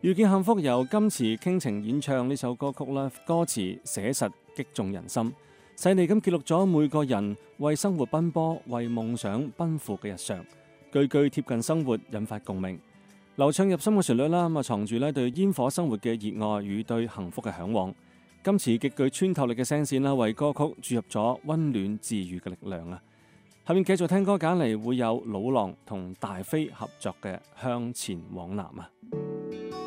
遇見幸福由金池傾情演唱呢首歌曲啦，歌詞寫實擊中人心，細膩咁記錄咗每個人為生活奔波、為夢想奔赴嘅日常，句句貼近生活，引發共鳴。流暢入心嘅旋律啦，藏住咧對煙火生活嘅熱愛與對幸福嘅嚮往。金池極具穿透力嘅聲線啦，為歌曲注入咗溫暖治愈嘅力量啊！下面繼續聽歌揀嚟會有老狼同大飛合作嘅《向前往南》啊！